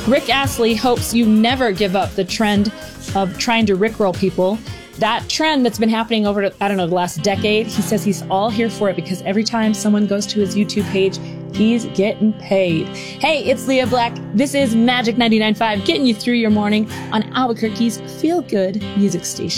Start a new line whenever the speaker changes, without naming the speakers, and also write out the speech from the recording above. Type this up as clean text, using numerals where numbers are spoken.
Rick Astley hopes you never give up the trend of trying to Rickroll people. That trend that's been happening over, the last decade, he says he's all here for it because every time someone goes to his YouTube page, he's getting paid. Hey, it's Leah Black. This is Magic 99.5, getting you through your morning on Albuquerque's feel-good music station.